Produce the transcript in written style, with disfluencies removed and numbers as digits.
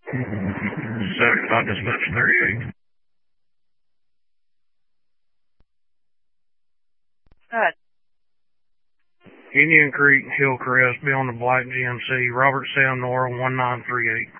75 dispatch 38. Good. Indian Creek, Hillcrest, beyond the Black GMC, Robert Sam Nora 1938.